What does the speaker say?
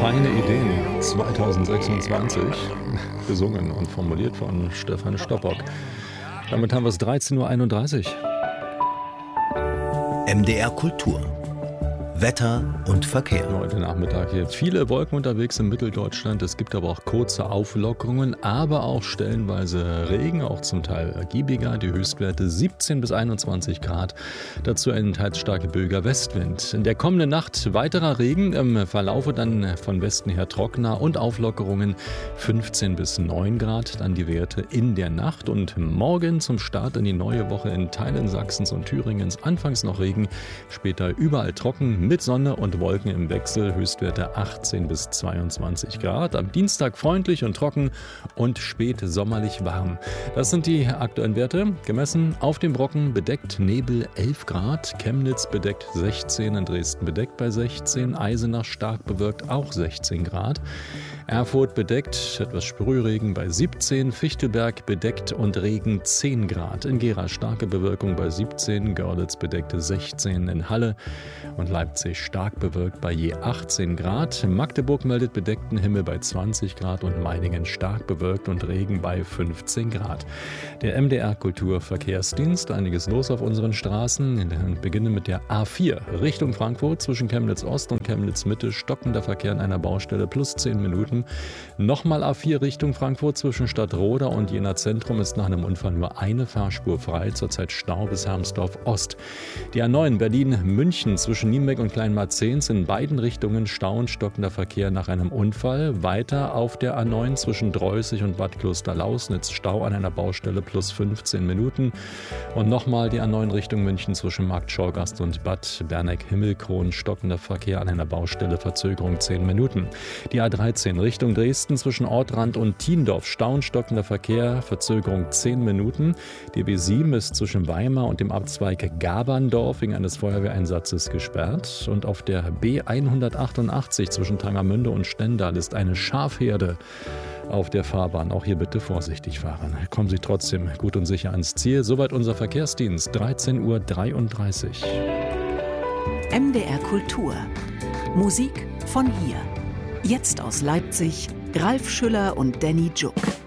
Feine Ideen 2026, gesungen und formuliert von Stefan Stoppock. Damit haben wir es 13.31 Uhr. MDR Kultur. Wetter und Verkehr. Heute Nachmittag hier viele Wolken unterwegs in Mitteldeutschland. Es gibt aber auch kurze Auflockerungen, aber auch stellenweise Regen, auch zum Teil ergiebiger. Die Höchstwerte 17 bis 21 Grad. Dazu ein teils starker böiger Westwind. In der kommenden Nacht weiterer Regen, im Verlaufe dann von Westen her trockener und Auflockerungen 15 bis 9 Grad. Dann die Werte in der Nacht und morgen zum Start in die neue Woche in Teilen Sachsens und Thüringens. Anfangs noch Regen, später überall trocken mit Sonne und Wolken im Wechsel, Höchstwerte 18 bis 22 Grad. Am Dienstag freundlich und trocken und spät sommerlich warm. Das sind die aktuellen Werte. Gemessen auf dem Brocken bedeckt Nebel 11 Grad, Chemnitz bedeckt 16, in Dresden bedeckt bei 16, Eisenach stark bewölkt auch 16 Grad. Erfurt bedeckt, etwas Sprühregen bei 17, Fichtelberg bedeckt und Regen 10 Grad. In Gera starke Bewölkung bei 17, Görlitz bedeckt 16, in Halle und Leipzig stark bewölkt bei je 18 Grad. Magdeburg meldet bedeckten Himmel bei 20 Grad und Meiningen stark bewölkt und Regen bei 15 Grad. Der MDR Kulturverkehrsdienst, einiges los auf unseren Straßen. Wir beginnen mit der A4 Richtung Frankfurt zwischen Chemnitz Ost und Chemnitz Mitte. Stockender Verkehr an einer Baustelle plus 10 Minuten. Nochmal A4 Richtung Frankfurt zwischen Stadtroda und Jena Zentrum ist nach einem Unfall nur eine Fahrspur frei. Zurzeit Stau bis Hermsdorf Ost. Die A9 Berlin-München zwischen Nienbeck und Kleinmarzens in beiden Richtungen Stau und stockender Verkehr nach einem Unfall. Weiter auf der A9 zwischen Dreußig und Bad Klosterlausnitz Stau an einer Baustelle plus 15 Minuten. Und nochmal die A9 Richtung München zwischen Markt Schorgast und Bad Berneck-Himmelkron stockender Verkehr an einer Baustelle, Verzögerung 10 Minuten. Die A13 Richtung Dresden zwischen Ortrand und Thiendorf Stau und stockender Verkehr, Verzögerung 10 Minuten. Die B7 ist zwischen Weimar und dem Abzweig Gaberndorf wegen eines Feuerwehreinsatzes gesperrt. Und auf der B188 zwischen Tangermünde und Stendal ist eine Schafherde auf der Fahrbahn. Auch hier bitte vorsichtig fahren. Kommen Sie trotzdem gut und sicher ans Ziel. Soweit unser Verkehrsdienst, 13.33 Uhr. MDR Kultur. Musik von hier. Jetzt aus Leipzig, Ralf Schüller und Danny Juck.